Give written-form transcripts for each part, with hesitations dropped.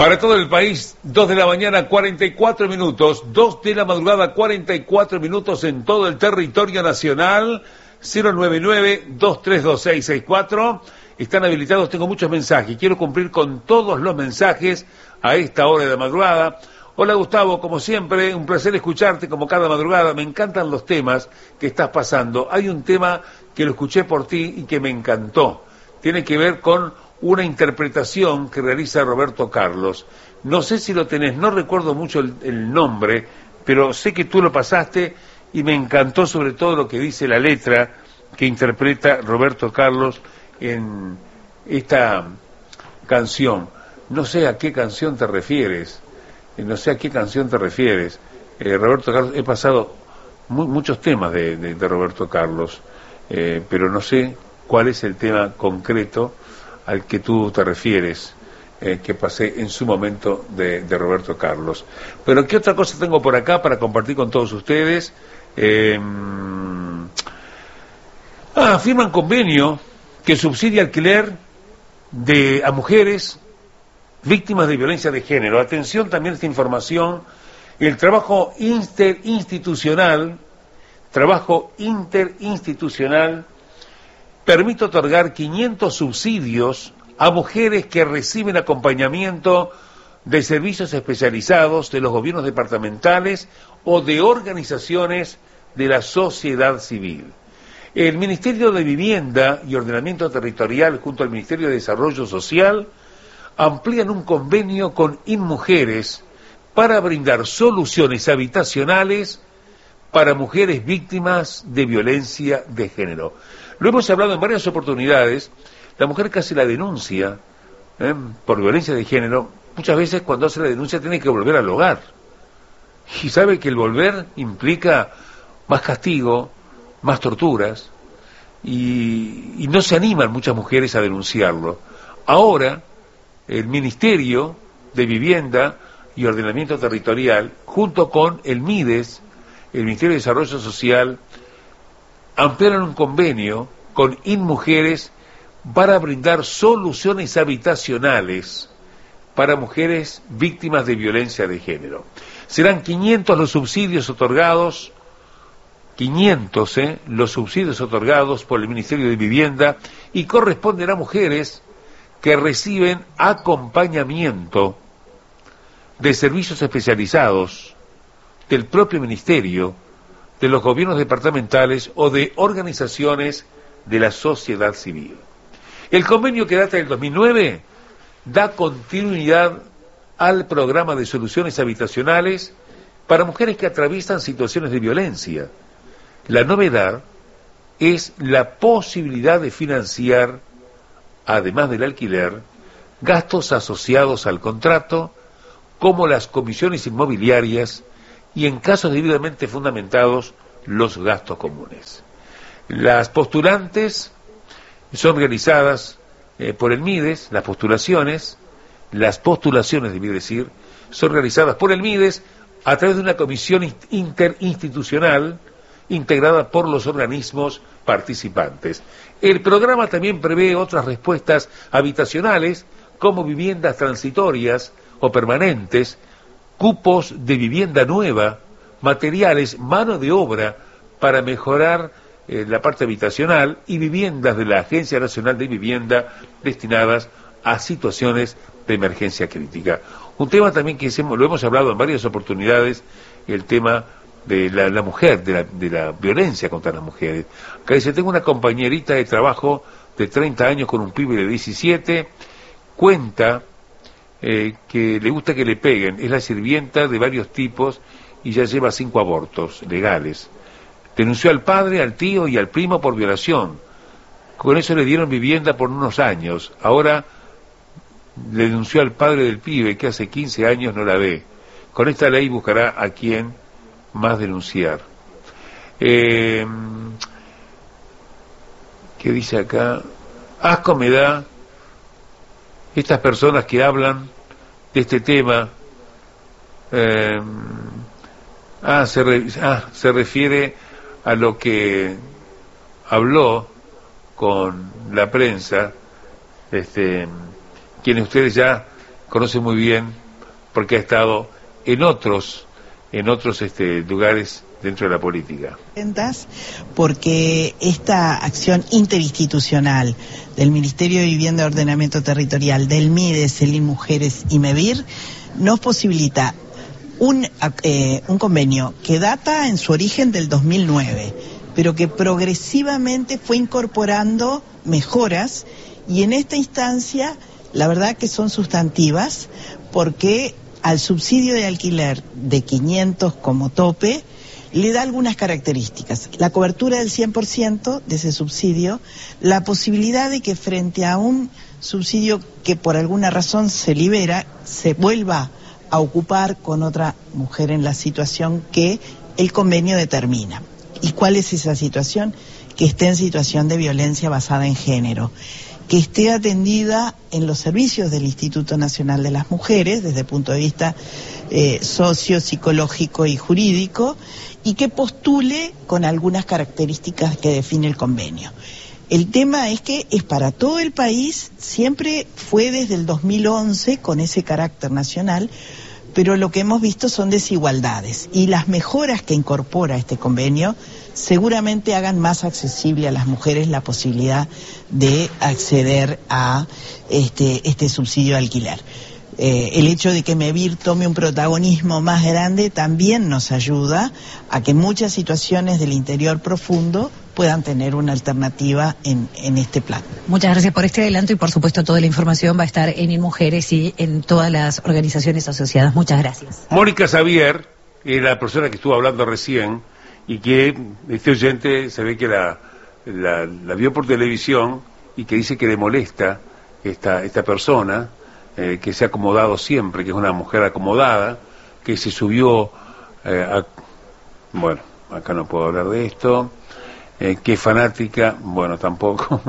Para todo el país, 2 de la mañana, 44 minutos, 2 de la madrugada, 44 minutos en todo el territorio nacional, 099-232664. Están habilitados, tengo muchos mensajes, quiero cumplir con todos los mensajes a esta hora de la madrugada. Hola Gustavo, como siempre, un placer escucharte como cada madrugada, me encantan los temas que estás pasando. Hay un tema que lo escuché por ti y que me encantó, tiene que ver con una interpretación que realiza Roberto Carlos. No sé si lo tenés, no recuerdo mucho el nombre, pero sé que tú lo pasaste y me encantó sobre todo lo que dice la letra que interpreta Roberto Carlos en esta canción. No sé a qué canción te refieres, Roberto Carlos, he pasado muchos temas de Roberto Carlos, pero no sé cuál es el tema concreto al que tú te refieres, que pasé en su momento de Roberto Carlos. Pero ¿qué otra cosa tengo por acá para compartir con todos ustedes? Firman convenio que subsidia alquiler a mujeres víctimas de violencia de género. Atención también a esta información, el trabajo interinstitucional permite otorgar 500 subsidios a mujeres que reciben acompañamiento de servicios especializados de los gobiernos departamentales o de organizaciones de la sociedad civil. El Ministerio de Vivienda y Ordenamiento Territorial junto al Ministerio de Desarrollo Social amplían un convenio con InMujeres para brindar soluciones habitacionales para mujeres víctimas de violencia de género. Lo hemos hablado en varias oportunidades, la mujer que hace la denuncia por violencia de género, muchas veces cuando hace la denuncia tiene que volver al hogar. Y sabe que el volver implica más castigo, más torturas, y no se animan muchas mujeres a denunciarlo. Ahora, el Ministerio de Vivienda y Ordenamiento Territorial, junto con el MIDES, el Ministerio de Desarrollo Social, ampliaron un convenio con InMujeres para brindar soluciones habitacionales para mujeres víctimas de violencia de género. Serán 500 los subsidios otorgados, 500 los subsidios otorgados por el Ministerio de Vivienda y corresponden a mujeres que reciben acompañamiento de servicios especializados del propio Ministerio, de los gobiernos departamentales o de organizaciones de la sociedad civil. El convenio, que data del 2009, da continuidad al programa de soluciones habitacionales para mujeres que atraviesan situaciones de violencia. La novedad es la posibilidad de financiar, además del alquiler, gastos asociados al contrato, como las comisiones inmobiliarias y, en casos debidamente fundamentados, los gastos comunes. Las postulantes son realizadas por el MIDES, las postulaciones debí decir, son realizadas por el MIDES a través de una comisión interinstitucional integrada por los organismos participantes. El programa también prevé otras respuestas habitacionales, como viviendas transitorias o permanentes, cupos de vivienda nueva, materiales, mano de obra para mejorar la parte habitacional y viviendas de la Agencia Nacional de Vivienda destinadas a situaciones de emergencia crítica. Un tema también que lo hemos hablado en varias oportunidades, el tema de la mujer, de la violencia contra las mujeres. Acá dice, tengo una compañerita de trabajo de 30 años con un pibe de 17, cuenta que le gusta que le peguen, es la sirvienta de varios tipos y ya lleva 5 abortos legales. Denunció al padre, al tío y al primo por violación. Con eso le dieron vivienda por unos años. Ahora le denunció al padre del pibe, que hace 15 años no la ve. Con esta ley buscará a quien más denunciar. ¿Qué dice acá? Asco me da estas personas que hablan de este tema. Se refiere a lo que habló con la prensa, quienes ustedes ya conoce muy bien porque ha estado en otros lugares dentro de la política. Porque esta acción interinstitucional del Ministerio de Vivienda y Ordenamiento Territorial, del MIDE, CELIN Mujeres y MEVIR, nos posibilita un convenio que data en su origen del 2009, pero que progresivamente fue incorporando mejoras, y en esta instancia la verdad que son sustantivas, porque al subsidio de alquiler de 500 como tope le da algunas características: la cobertura del 100% de ese subsidio, la posibilidad de que frente a un subsidio que por alguna razón se libera, se vuelva a ocupar con otra mujer en la situación que el convenio determina. ¿Y cuál es esa situación? Que esté en situación de violencia basada en género, que esté atendida en los servicios del Instituto Nacional de las Mujeres desde el punto de vista socio, psicológico y jurídico, y que postule con algunas características que define el convenio. El tema es que es para todo el país, siempre fue desde el 2011 con ese carácter nacional, pero lo que hemos visto son desigualdades, y las mejoras que incorpora este convenio seguramente hagan más accesible a las mujeres la posibilidad de acceder a este subsidio de alquiler. El hecho de que MEVIR tome un protagonismo más grande también nos ayuda a que muchas situaciones del interior profundo puedan tener una alternativa en este plan. Muchas gracias por este adelanto, y por supuesto toda la información va a estar en InMujeres y en todas las organizaciones asociadas. Muchas gracias. Mónica Xavier es la persona que estuvo hablando recién, y que este oyente se ve que la vio por televisión, y que dice que le molesta esta persona, que se ha acomodado siempre, que es una mujer acomodada, que se subió bueno, acá no puedo hablar de esto, que es fanática, bueno, tampoco.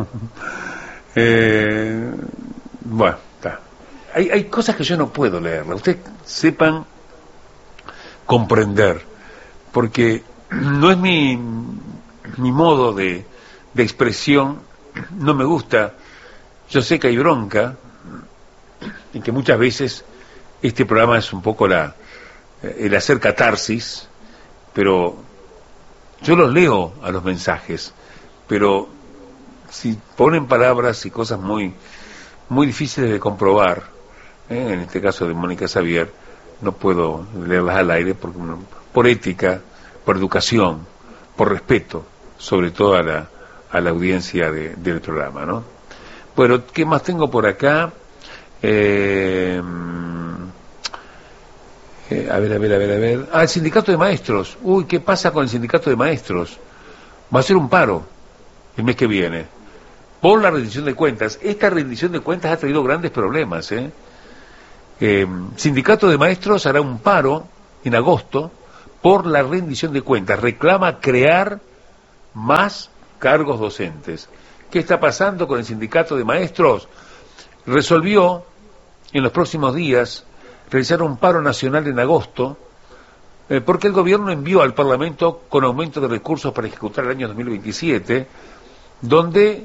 Bueno, está. Hay cosas que yo no puedo leerlas, ustedes sepan comprender, porque no es mi modo de expresión, no me gusta. Yo sé que hay bronca, y que muchas veces este programa es un poco el hacer catarsis, pero yo los leo a los mensajes, pero si ponen palabras y cosas muy muy difíciles de comprobar, en este caso de Mónica Xavier, no puedo leerlas al aire por ética, por educación, por respeto, sobre todo a la audiencia del programa, ¿no? Bueno, ¿qué más tengo por acá? A ver. El sindicato de maestros. Uy, ¿qué pasa con el sindicato de maestros? Va a ser un paro el mes que viene por la rendición de cuentas. Esta rendición de cuentas ha traído grandes problemas, Sindicato de maestros hará un paro en agosto por la rendición de cuentas. Reclama crear más cargos docentes. ¿Qué está pasando con el sindicato de maestros? Resolvió en los próximos días realizar un paro nacional en agosto, porque el gobierno envió al Parlamento con aumento de recursos para ejecutar el año 2027, donde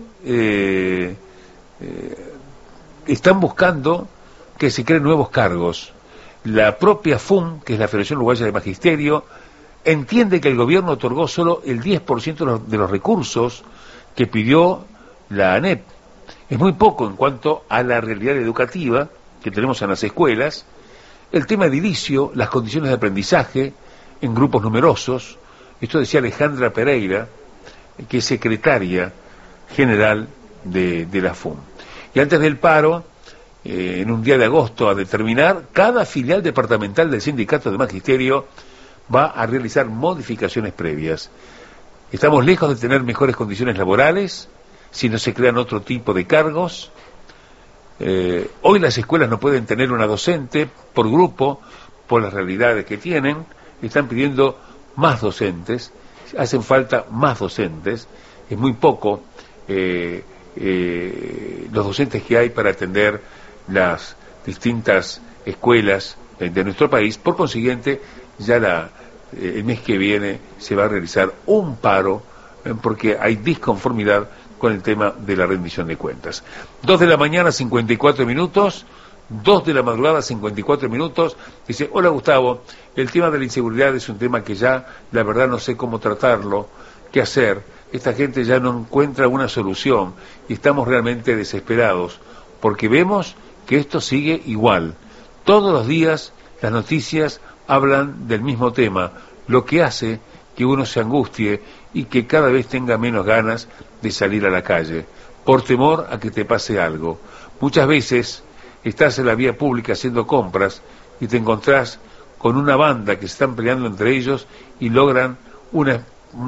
están buscando que se creen nuevos cargos. La propia FUM, que es la Federación Uruguaya de Magisterio, entiende que el gobierno otorgó solo el 10% de los recursos que pidió la ANEP. Es muy poco en cuanto a la realidad educativa que tenemos en las escuelas, el tema edilicio, las condiciones de aprendizaje en grupos numerosos. Esto decía Alejandra Pereira, que es secretaria general de la FUM. Y antes del paro, en un día de agosto a determinar, cada filial departamental del Sindicato de Magisterio va a realizar modificaciones previas. Estamos lejos de tener mejores condiciones laborales si no se crean otro tipo de cargos. Hoy las escuelas no pueden tener una docente por grupo, por las realidades que tienen. Están pidiendo más docentes, hacen falta más docentes, es muy poco los docentes que hay para atender las distintas escuelas de nuestro país. Por consiguiente, ya el mes que viene se va a realizar un paro, porque hay disconformidad con el tema de la rendición de cuentas. 2 de la mañana, 54 minutos, 2 de la madrugada, 54 minutos. Dice: hola Gustavo, el tema de la inseguridad es un tema que ya, la verdad, no sé cómo tratarlo, qué hacer. Esta gente ya no encuentra una solución y estamos realmente desesperados porque vemos que esto sigue igual. Todos los días las noticias hablan del mismo tema, lo que hace que uno se angustie y que cada vez tenga menos ganas de salir a la calle, por temor a que te pase algo. Muchas veces estás en la vía pública haciendo compras y te encontrás con una banda que se están peleando entre ellos y logran una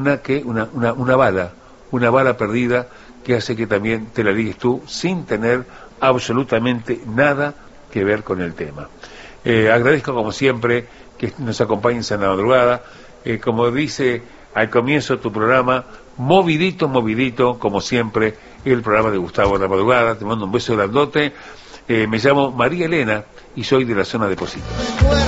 bala perdida que hace que también te la ligues tú sin tener absolutamente nada que ver con el tema. Agradezco como siempre que nos acompañes en la madrugada. Como dice al comienzo de tu programa, movidito, como siempre, el programa de Gustavo en la madrugada. Te mando un beso grandote. Me llamo María Elena y soy de la zona de Pocitos.